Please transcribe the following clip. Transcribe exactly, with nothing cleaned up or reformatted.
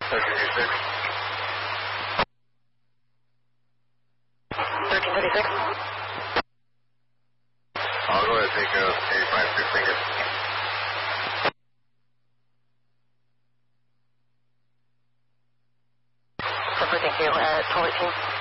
thirteen thirty-six. thirteen thirty-six. I'll go ahead and take a eighty-five six, thank you. Super, thank you. Uh, twelve eighteen.